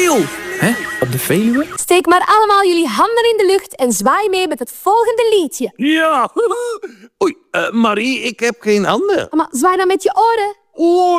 Eeuw! Hè? Op de Veluwe? Steek maar allemaal jullie handen in de lucht en zwaai mee met het volgende liedje. Ja. Oei, Marie, ik heb geen handen. Maar zwaai dan met je oren. Oh,